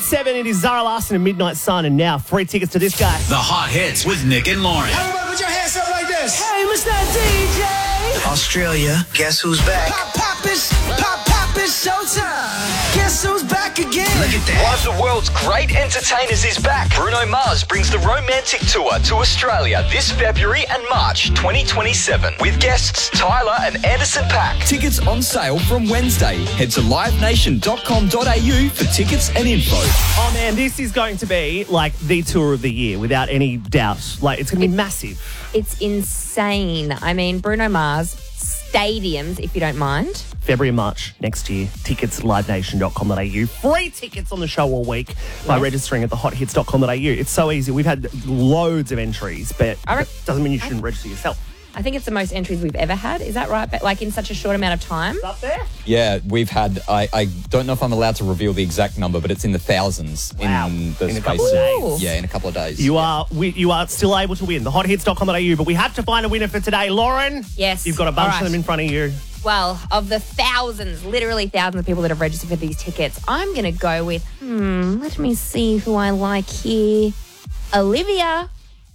7, it is Zara Larson and Midnight Sun, and now free tickets to this guy. The Hot Hits with Nick and Lauren. Everybody put your hands up like this. Hey, Mr. DJ. Australia, guess who's back? Pop, it's showtime. Guess who's back again? Look at that. One of the world's great entertainers is back. Bruno Mars brings the Romantic Tour to Australia this February and March 2027 with guests Tyler and Anderson .Paak. Tickets on sale from Wednesday. Head to livenation.com.au for tickets and info. Oh, man, this is going to be like the tour of the year without any doubt. Like, it's going to be massive. It's insane. I mean, Bruno Mars, stadiums, if you don't mind. February and March next year. Tickets at livenation.com.au. Free tickets on the show all week by registering at thehothits.com.au. It's so easy. We've had loads of entries, but that doesn't mean you shouldn't register yourself. I think it's the most entries we've ever had. Is that right? But like in such a short amount of time? Up there? Yeah, we've had, I don't know if I'm allowed to reveal the exact number, but it's in the thousands in the space. A couple of days. Yeah, in a couple of days. You are still able to win. Thehothits.com.au, but we have to find a winner for today. Lauren? Yes. You've got a bunch of them in front of you. Well, of the thousands, literally thousands of people that have registered for these tickets, I'm going to go with, let me see who I like here. Olivia?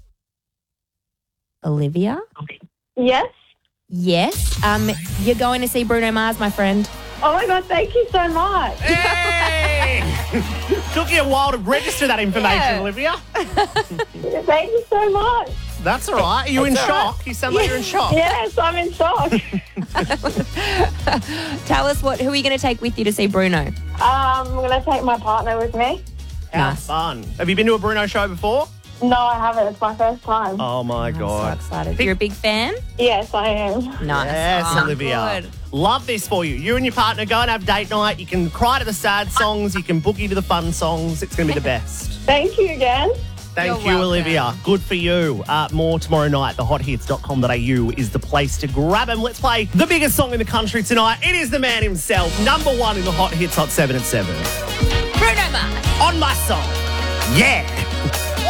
Yes. Yes. You're going to see Bruno Mars, my friend. Oh my God, thank you so much. Hey! Took you a while to register that information, Olivia. Thank you so much. That's all right. Are you in shock? You sound like you're in shock. Yes, I'm in shock. Tell us who are you going to take with you to see Bruno? I'm going to take my partner with me. How fun. Have you been to a Bruno show before? No, I haven't. It's my first time. Oh, my God. I'm so excited. You're a big fan? Yes, I am. Nice. Yes, Oh, Olivia. good. Love this for you. You and your partner go and have date night. You can cry to the sad songs. You can boogie to the fun songs. It's going to be the best. Thank you again. Thank You're you, welcome. Olivia. Good for you. More tomorrow night. Thehothits.com.au is the place to grab them. Let's play the biggest song in the country tonight. It is the man himself. #1 in the Hot Hits Hot 7 at 7. Bruno Mars. On my song. Yeah.